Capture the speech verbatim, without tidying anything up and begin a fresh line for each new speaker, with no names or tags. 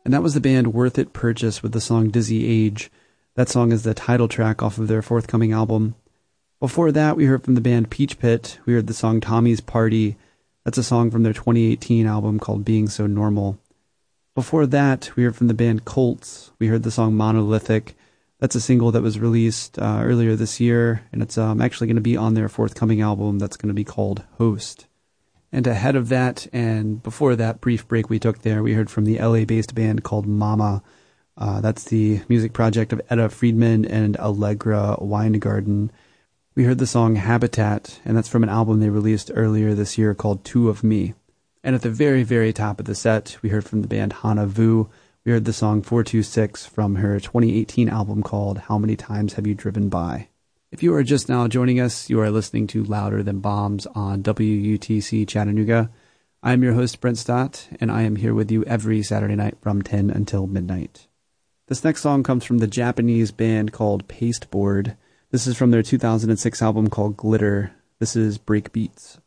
And that was the band Worth It Purchase with the song Dizzy Age. That song is the title track off of their forthcoming album. Before that, we heard from the band Peach Pit. We heard the song Tommy's Party. That's a song from their twenty eighteen album called Being So Normal. Before that, we heard from the band Colts. We heard the song Monolithic. That's a single that was released uh, earlier this year, and it's um, actually going to be on their forthcoming album that's going to be called Host. And ahead of that, and before that brief break we took there, we heard from the L A-based band called Mama. Uh, that's the music project of Etta Friedman and Allegra Weingarten. We heard the song Habitat, and that's from an album they released earlier this year called Two of Me. And at the very, very top of the set, we heard from the band Hana Vu. We heard the song four two six from her twenty eighteen album called How Many Times Have You Driven By? If you are just now joining us, you are listening to Louder Than Bombs on W U T C Chattanooga. I'm your host, Brent Stott, and I am here with you every Saturday night from ten until midnight. This next song comes from the Japanese band called Pasteboard. This is from their two thousand six album called Glitter. This is Break Beats.